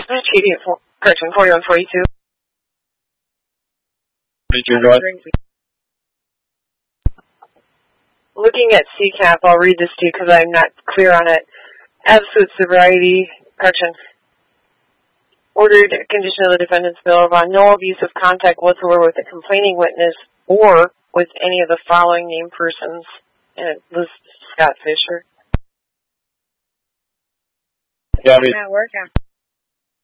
TD at correction 4142. Looking at CCAP, I'll read this to you because I'm not clear on it. Absolute sobriety, correction. Ordered condition of the defendant's bill upon no abusive contact whatsoever with the complaining witness or with any of the following named persons. And it lists Scott Fisher. Yeah, I'm at work.